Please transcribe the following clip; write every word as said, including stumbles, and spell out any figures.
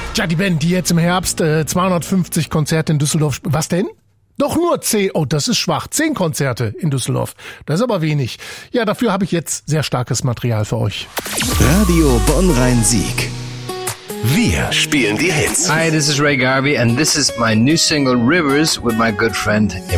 Tja, die Band, die jetzt im Herbst äh, zweihundertfünfzig Konzerte in Düsseldorf sp- Was denn? Doch nur zehn. Oh, das ist schwach. Zehn Konzerte in Düsseldorf. Das ist aber wenig. Ja, dafür habe ich jetzt sehr starkes Material für euch. Radio Bonn-Rhein-Sieg. Wir spielen die Hits. Hi, this is Ray Garvey and this is my new single Rivers with my good friend